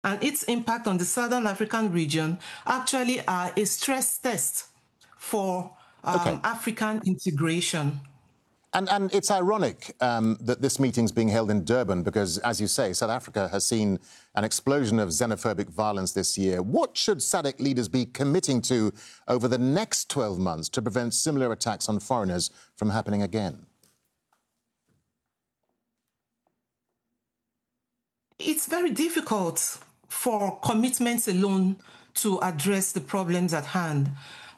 and its impact on the Southern African region actually are a stress test for Okay. African integration. And it's ironic that this meeting's being held in Durban because, as you say, South Africa has seen an explosion of xenophobic violence this year. What should SADC leaders be committing to over the next 12 months to prevent similar attacks on foreigners from happening again? It's very difficult for commitments alone to address the problems at hand.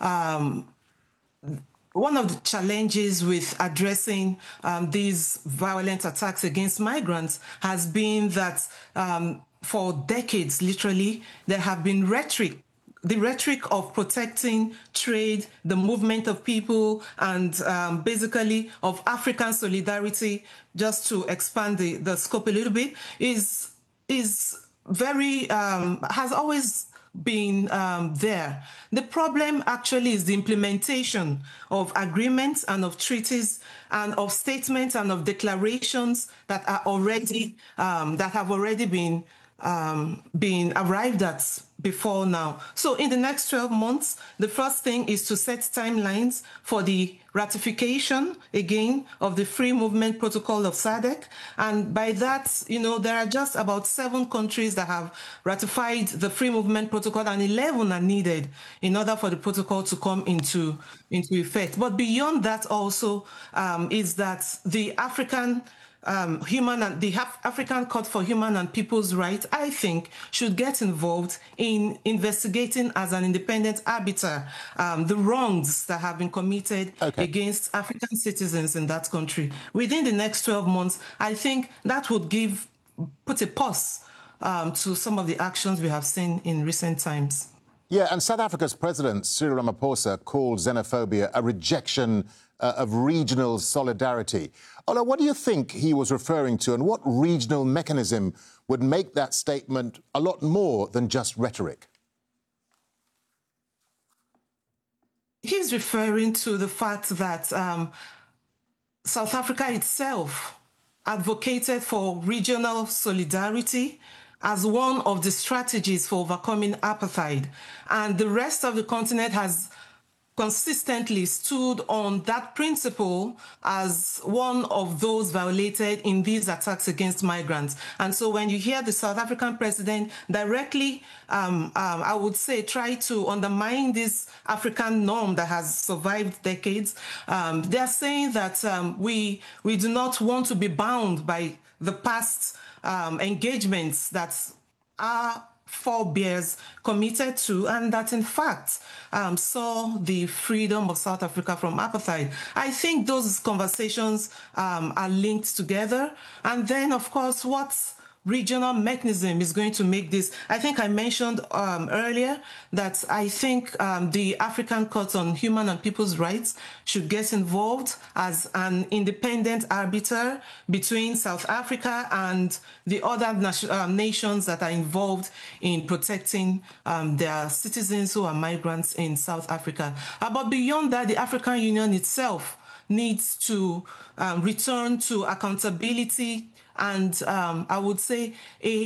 One of the challenges with addressing these violent attacks against migrants has been that for decades, literally, there have been the rhetoric of protecting trade, the movement of people, and basically of African solidarity, just to expand the scope a little bit, is very, has always been there. The problem actually is the implementation of agreements and of treaties and of statements and of declarations that are already that have already been arrived at before now. So in the next 12 months, the first thing is to set timelines for the ratification, again, of the Free Movement Protocol of SADC. And by that, there are just about 7 countries that have ratified the Free Movement Protocol, and 11 are needed in order for the protocol to come into effect. But beyond that also is that the African African Court for Human and People's Rights, I think, should get involved in investigating as an independent arbiter the wrongs that have been committed against African citizens in that country. Within the next 12 months, I think that would put a pause to some of the actions we have seen in recent times. Yeah, and South Africa's President, Cyril Ramaphosa, called xenophobia a rejection of regional solidarity. Ola, what do you think he was referring to, and what regional mechanism would make that statement a lot more than just rhetoric? He's referring to the fact that South Africa itself advocated for regional solidarity as one of the strategies for overcoming apartheid. And the rest of the continent has consistently stood on that principle as one of those violated in these attacks against migrants. And so when you hear the South African president directly, I would say, try to undermine this African norm that has survived decades, they're saying that we do not want to be bound by the past engagements that our forebears committed to, and that in fact saw the freedom of South Africa from apartheid. I think those conversations are linked together. And then, of course, what regional mechanism is going to make this? I think I mentioned earlier that I think the African Court on Human and People's Rights should get involved as an independent arbiter between South Africa and the other nations that are involved in protecting their citizens who are migrants in South Africa. But beyond that, the African Union itself needs to return to accountability and I would say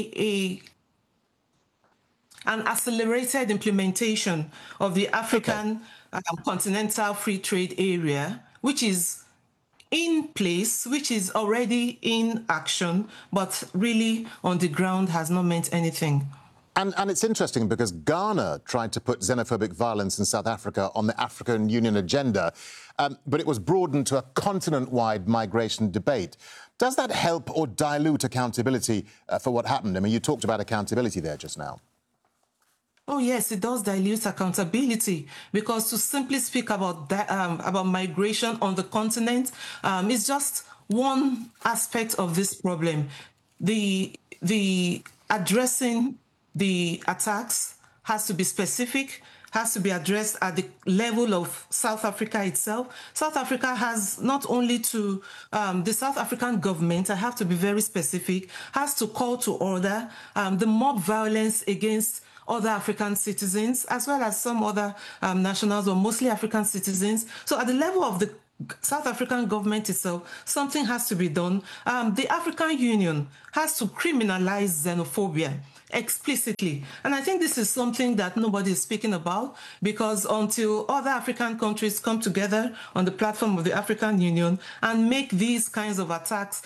an accelerated implementation of the African Continental Free Trade Area, which is in place, which is already in action, but really on the ground has not meant anything. And it's interesting because Ghana tried to put xenophobic violence in South Africa on the African Union agenda, but it was broadened to a continent-wide migration debate. Does that help or dilute accountability for what happened? I mean, you talked about accountability there just now. Oh, yes, it does dilute accountability, because to simply speak about that, about migration on the continent is just one aspect of this problem. The addressing the attacks has to be specific, has to be addressed at the level of South Africa itself. South Africa has not only to, the South African government, I have to be very specific, has to call to order the mob violence against other African citizens, as well as some other nationals, or mostly African citizens. So at the level of the South African government itself, something has to be done. The African Union has to criminalize xenophobia. explicitly. And I think this is something that nobody is speaking about, because until other African countries come together on the platform of the African Union and make these kinds of attacks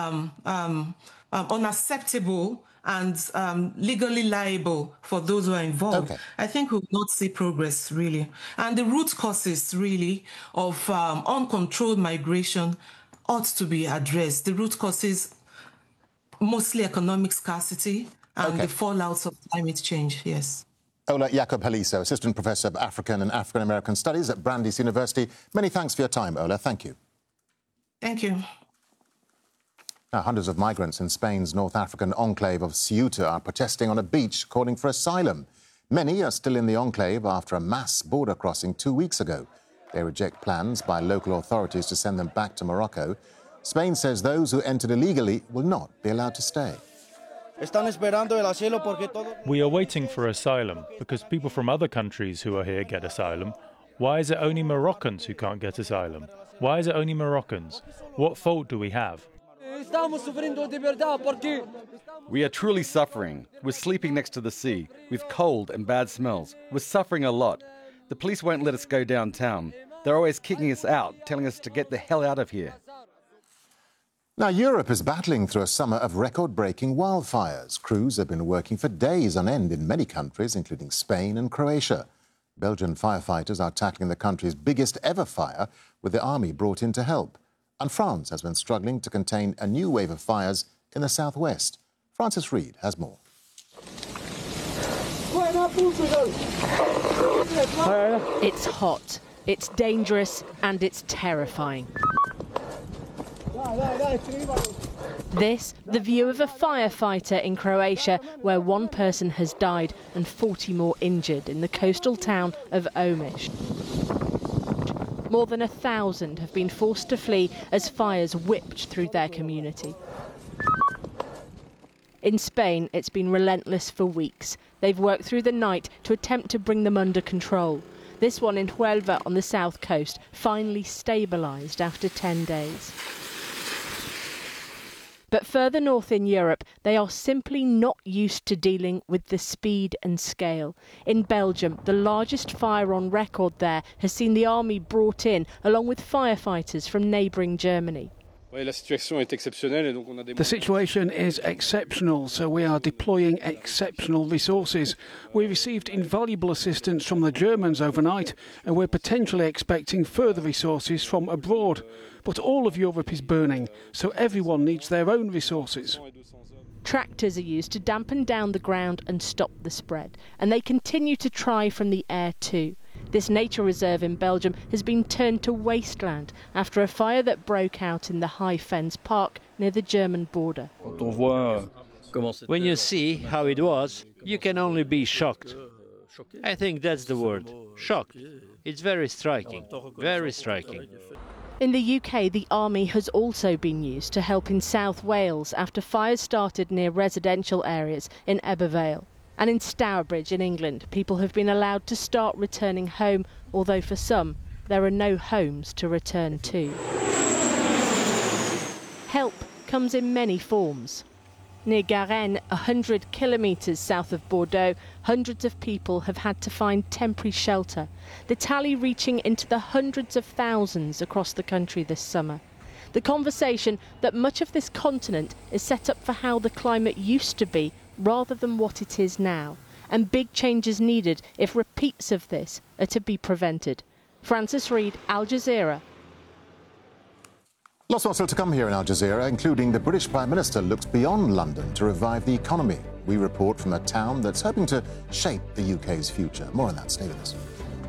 unacceptable and legally liable for those who are involved, I think we will not see progress, really. And the root causes, really, of uncontrolled migration ought to be addressed. The root causes, mostly economic scarcity and the fallouts of climate change, yes. Ola Jacob-Haliso, Assistant Professor of African and African American Studies at Brandeis University. Many thanks for your time, Ola. Thank you. Thank you. Now, hundreds of migrants in Spain's North African enclave of Ceuta are protesting on a beach calling for asylum. Many are still in the enclave after a mass border crossing 2 weeks ago. They reject plans by local authorities to send them back to Morocco. Spain says those who entered illegally will not be allowed to stay. We are waiting for asylum because people from other countries who are here get asylum. Why is it only Moroccans who can't get asylum? Why is it only Moroccans? What fault do we have? We are truly suffering. We're sleeping next to the sea, with cold and bad smells. We're suffering a lot. The police won't let us go downtown. They're always kicking us out, telling us to get the hell out of here. Now, Europe is battling through a summer of record-breaking wildfires. Crews have been working for days on end in many countries, including Spain and Croatia. Belgian firefighters are tackling the country's biggest ever fire, with the army brought in to help. And France has been struggling to contain a new wave of fires in the southwest. Francis Reid has more. It's hot, it's dangerous, and it's terrifying. This, the view of a firefighter in Croatia, where one person has died and 40 more injured in the coastal town of Omiš. More than 1,000 have been forced to flee as fires whipped through their community. In Spain, it's been relentless for weeks. They've worked through the night to attempt to bring them under control. This one in Huelva on the south coast finally stabilised after 10 days. But further north in Europe, they are simply not used to dealing with the speed and scale. In Belgium, the largest fire on record there has seen the army brought in, along with firefighters from neighbouring Germany. The situation is exceptional, so we are deploying exceptional resources. We received invaluable assistance from the Germans overnight, and we're potentially expecting further resources from abroad. But all of Europe is burning, so everyone needs their own resources. Tractors are used to dampen down the ground and stop the spread, and they continue to try from the air too. This nature reserve in Belgium has been turned to wasteland after a fire that broke out in the High Fens Park near the German border. When you see how it was, you can only be shocked. I think that's the word, shocked. It's very striking, very striking. In the UK, the army has also been used to help in South Wales after fires started near residential areas in Ebbw Vale. And in Stourbridge in England, people have been allowed to start returning home, although for some, there are no homes to return to. Help comes in many forms. Near Garennes, 100 kilometres south of Bordeaux, hundreds of people have had to find temporary shelter, the tally reaching into the hundreds of thousands across the country this summer. The conversation that much of this continent is set up for how the climate used to be rather than what it is now, and big changes needed if repeats of this are to be prevented. Francis Reid, Al Jazeera. Lots more still to come here in Al Jazeera, including the British Prime Minister looks beyond London to revive the economy. We report from a town that's hoping to shape the UK's future. More on that, stay with us.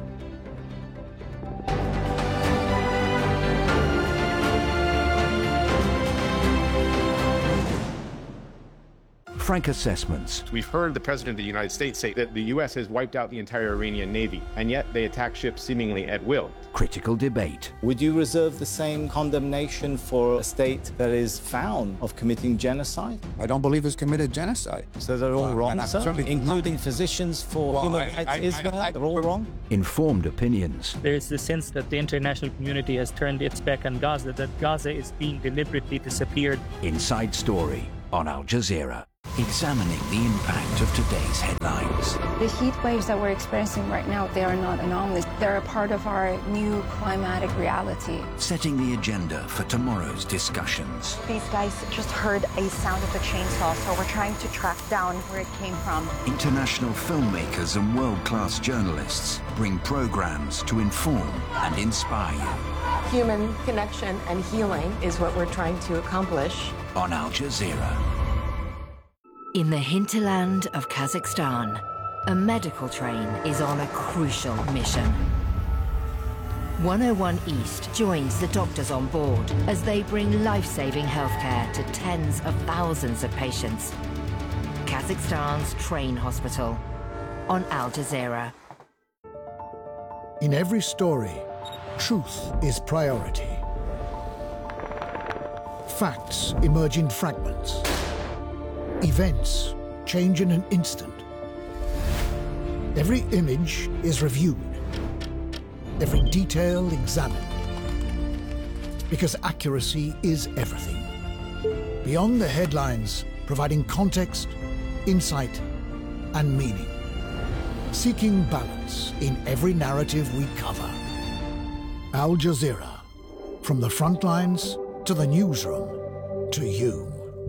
Frank Assessments. We've heard the President of the United States say that the U.S. has wiped out the entire Iranian Navy, and yet they attack ships seemingly at will. Critical debate. Would you reserve the same condemnation for a state that is found of committing genocide? I don't believe it's committed genocide. So they're all wrong, sir? Including physicians for human rights Israel? They're all wrong? Informed opinions. There is the sense that the international community has turned its back on Gaza, that Gaza is being deliberately disappeared. Inside Story on Al Jazeera. examining the impact of today's headlines. The heat waves that we're experiencing right now, they are not anomalies. They're a part of our new climatic reality. Setting the agenda for tomorrow's discussions. These guys just heard a sound of a chainsaw, so we're trying to track down where it came from. International filmmakers and world-class journalists bring programs to inform and inspire you. Human connection and healing is what we're trying to accomplish. On Al Jazeera. In the hinterland of Kazakhstan, a medical train is on a crucial mission. 101 East joins the doctors on board as they bring life-saving healthcare to tens of thousands of patients. Kazakhstan's train hospital on Al Jazeera. In every story, truth is priority. Facts emerge in fragments. Events change in an instant. Every image is reviewed. Every detail examined. Because accuracy is everything. Beyond the headlines, providing context, insight, and meaning. Seeking balance in every narrative we cover. Al Jazeera. From the front lines to the newsroom to you.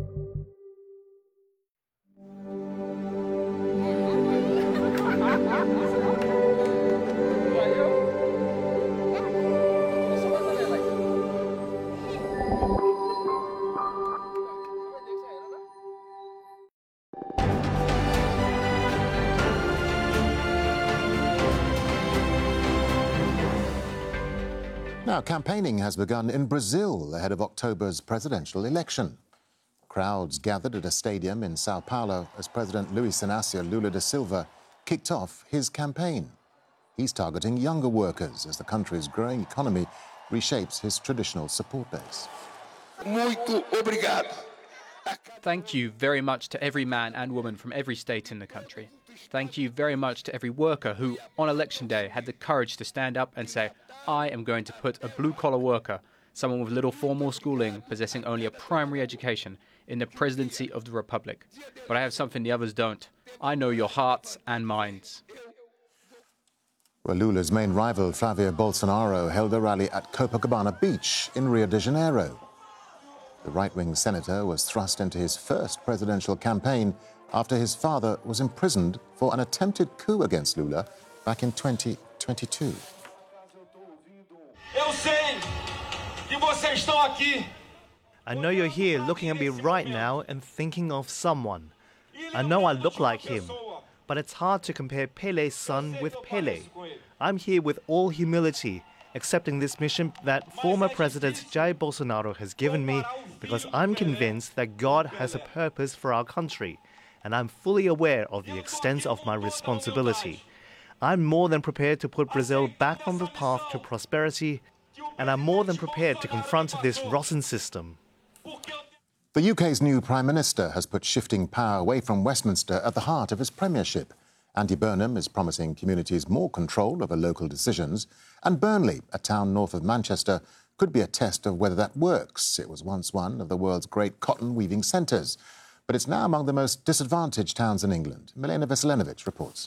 Now, campaigning has begun in Brazil ahead of October's presidential election. Crowds gathered at a stadium in Sao Paulo as President Luiz Inácio Lula da Silva kicked off his campaign. He's targeting younger workers as the country's growing economy reshapes his traditional support base. Muito obrigado. Thank you very much to every man and woman from every state in the country. Thank you very much to every worker who, on election day, had the courage to stand up and say, I am going to put a blue-collar worker, someone with little formal schooling, possessing only a primary education, in the presidency of the Republic. But I have something the others don't. I know your hearts and minds. Well, Lula's main rival, Flavio Bolsonaro, held a rally at Copacabana Beach in Rio de Janeiro. The right-wing senator was thrust into his first presidential campaign after his father was imprisoned for an attempted coup against Lula back in 2022. I know you're here looking at me right now and thinking of someone. I know I look like him, but it's hard to compare Pele's son with Pele. I'm here with all humility, accepting this mission that former President Jair Bolsonaro has given me because I'm convinced that God has a purpose for our country, and I'm fully aware of the extent of my responsibility. I'm more than prepared to put Brazil back on the path to prosperity, and I'm more than prepared to confront this rotten system. The UK's new Prime Minister has put shifting power away from Westminster at the heart of his premiership. Andy Burnham is promising communities more control over local decisions, and Burnley, a town north of Manchester, could be a test of whether that works. It was once one of the world's great cotton weaving centres, but it's now among the most disadvantaged towns in England. Milena Veselinovic reports.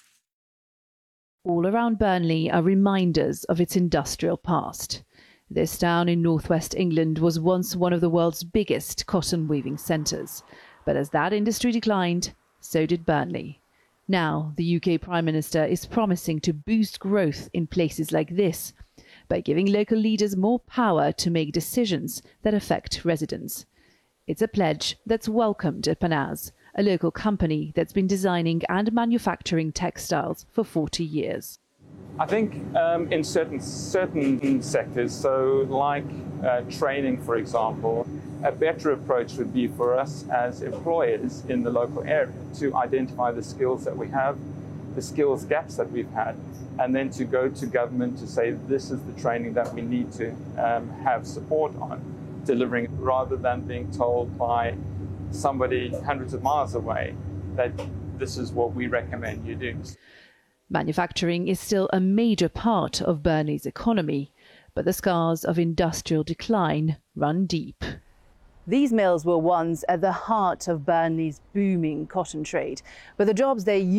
All around Burnley are reminders of its industrial past. This town in northwest England was once one of the world's biggest cotton weaving centres. But as that industry declined, so did Burnley. Now, the UK Prime Minister is promising to boost growth in places like this by giving local leaders more power to make decisions that affect residents. It's a pledge that's welcomed at Panaz, a local company that's been designing and manufacturing textiles for 40 years. I think in certain sectors, so like training, for example, a better approach would be for us as employers in the local area to identify the skills that we have, the skills gaps that we've had, and then to go to government to say this is the training that we need to have support on delivering, rather than being told by somebody hundreds of miles away that this is what we recommend you do. Manufacturing is still a major part of Burnley's economy, but the scars of industrial decline run deep. These mills were once at the heart of Burnley's booming cotton trade, but the jobs they